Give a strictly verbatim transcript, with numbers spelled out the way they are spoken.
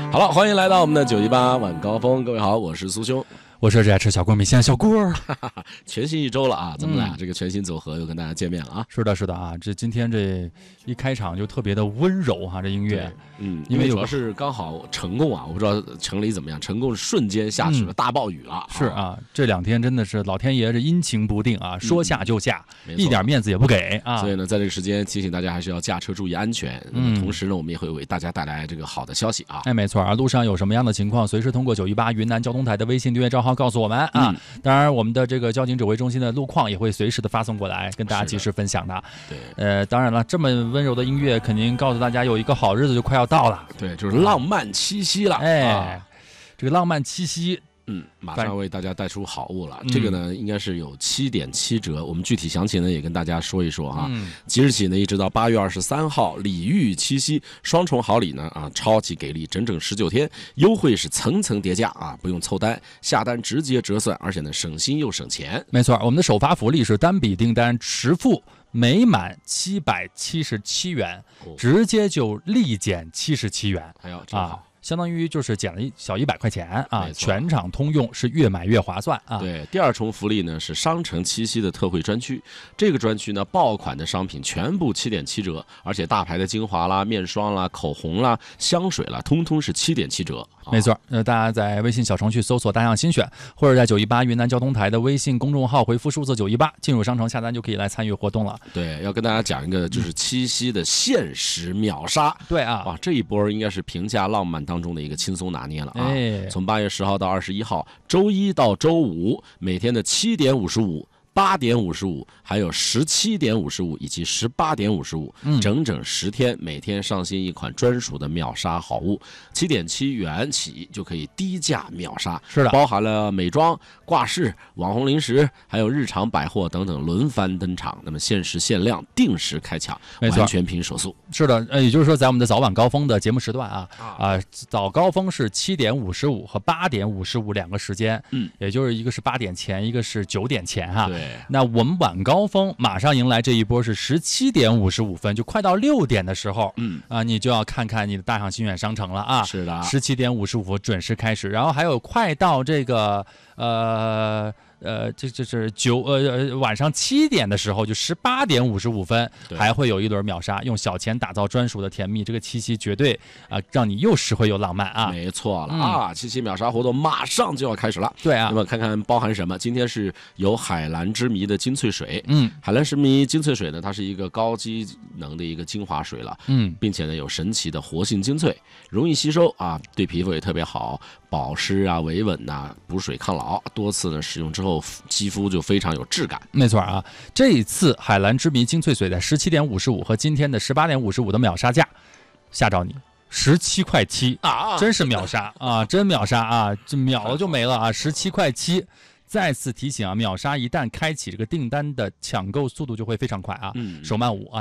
好了，欢迎来到我们的九一八晚高峰，各位好，我是苏兄。 我是爱吃小锅米线小锅， 全新一周了啊，咱们俩这个全新组合又跟大家见面了啊。 是的，是的啊，这今天这一开场就特别的温柔哈、啊，这音乐， 嗯，因为主要是刚好成贡啊，我不知道城里怎么样，成贡瞬间下起了大暴雨了。 嗯、是啊，这两天真的是老天爷这阴晴不定啊，说下就下，嗯、一点面子也不给啊。 所以呢，在这个时间提醒大家还是要驾车注意安全。嗯，同时呢，我们也会为大家带来这个好的消息啊。 哎，没错啊，路上有什么样的情况，随时通过九一八云南交通台的微信订阅账号告诉我们啊。嗯啊，当然，我们的这个交警指挥中心的路况也会随时的发送过来，跟大家及时分享的。 对， 呃，当然了，这么温柔的音乐，肯定告诉大家有一个好日子就快要到了。 对，就是浪漫七夕了。 哎， 啊、 这个浪漫七夕。 嗯，马上为大家带出好物了。这个呢，应该是有七点七折。我们具体详情呢，也跟大家说一说啊。嗯、即日起呢，一直到八月二十三号，礼遇七夕双重好礼呢啊，超级给力，整整十九天，优惠是层层叠加啊，不用凑单，下单直接折算，而且呢，省心又省钱。 没错，我们的首发福利是单笔订单实付每满七百七十七元，哦、直接就立减七十七元。 哎呦，真好。 啊相当于就是减了一小一百块钱啊，全场通用，是越买越划算啊。 对，第二重福利呢是商城七夕的特惠专区，这个专区呢爆款的商品全部七点七折，而且大牌的精华啦、面霜啦、口红啦、香水啦，通通是七点七折。 没错，那大家在微信小程序搜索“大象新选”，或者在九一八云南交通台的微信公众号回复数字九一八，进入商城下单就可以来参与活动了。 对，要跟大家讲一个就是七夕的限时秒杀。 对啊， 哇，这一波应该是平价浪漫当中的一个轻松拿捏了啊！ 哎、 从八月十号到二十一号，周一到周五，每天的七点五十五。八点五十五，还有十七点五十五以及十八点五十五，整整十天，每天上新一款专属的秒杀好物，七点七元起就可以低价秒杀。 是的， 包含了美妆、挂饰、网红零食，还有日常百货等等轮番登场。那么限时限量，定时开抢，完全凭手速。 是的，呃，也就是说，在我们的早晚高峰的节目时段啊，啊、呃，早高峰是七点五十五和八点五十五两个时间，嗯，也就是一个是八点前，一个是九点前哈、啊。 对。 那我们晚高峰马上迎来这一波是十七点五十五分，就快到六点的时候，嗯啊，你就要看看你的大象心远商城了啊。 是的， 十七点五十五准时开始，然后还有快到这个呃。呃，这这是九呃晚上七点的时候，就十八点五十五分，还会有一轮秒杀，用小钱打造专属的甜蜜。这个七夕绝对啊、呃，让你又实惠又浪漫啊！ 没错了、嗯、啊，七夕秒杀活动马上就要开始了。 对啊， 那么看看包含什么？今天是有海蓝之谜的精粹水， 嗯， 海蓝之谜精粹水呢，它是一个高机能的一个精华水了， 嗯， 并且呢有神奇的活性精粹，容易吸收啊，对皮肤也特别好，保湿啊、维稳呐、啊、补水抗老，多次呢使用之后。肌肤就非常有质感。 没错啊，这一次海蓝之谜精粹水在十七点五十五和今天的十八点五十五的秒杀价，吓着你十七块七啊， 真是秒杀啊，真秒杀啊，这秒了就没了啊，十七块七。再次提醒啊，秒杀一旦开启，这个订单的抢购速度就会非常快啊， 嗯、 手慢五啊。